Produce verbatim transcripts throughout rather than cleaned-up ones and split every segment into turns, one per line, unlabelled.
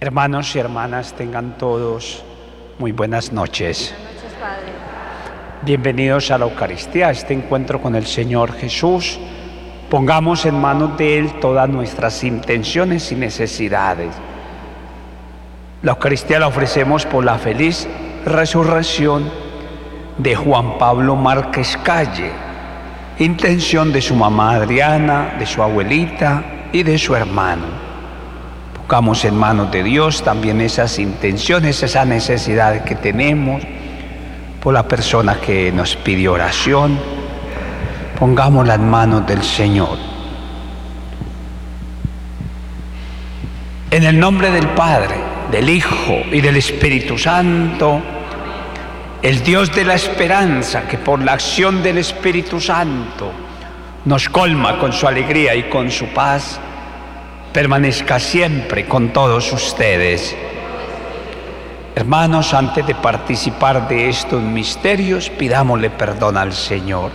Hermanos y hermanas, tengan todos muy buenas noches.
Buenas noches, Padre.
Bienvenidos a la Eucaristía, a este encuentro con el Señor Jesús. Pongamos en manos de Él todas nuestras intenciones y necesidades. La Eucaristía la ofrecemos por la feliz resurrección de Juan Pablo Márquez Calle, intención de su mamá Adriana, de su abuelita y de su hermano. Pongamos en manos de Dios también esas intenciones, esas necesidades que tenemos, por la persona que nos pidió oración. Pongámosla en manos del Señor. En el nombre del Padre, del Hijo y del Espíritu Santo, el Dios de la esperanza, que por la acción del Espíritu Santo nos colma con su alegría y con su paz, permanezca siempre con todos ustedes. Hermanos, antes de participar de estos misterios, pidámosle perdón al Señor.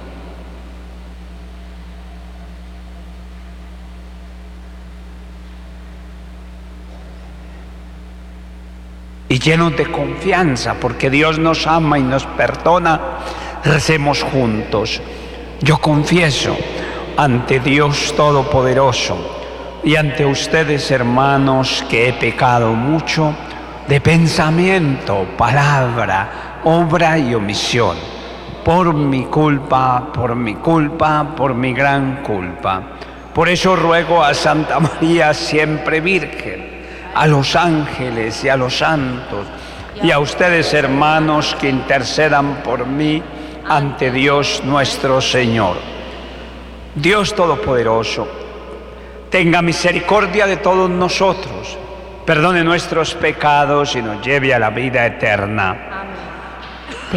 Y llenos de confianza, porque Dios nos ama y nos perdona, recemos juntos. Yo confieso ante Dios Todopoderoso y ante ustedes, hermanos, que he pecado mucho de pensamiento, palabra, obra y omisión, por mi culpa, por mi culpa, por mi gran culpa. Por eso ruego a Santa María, siempre Virgen, a los ángeles y a los santos, y a ustedes, hermanos, que intercedan por mí ante Dios nuestro Señor. Dios Todopoderoso, tenga misericordia de todos nosotros, perdone nuestros pecados y nos lleve a la vida eterna.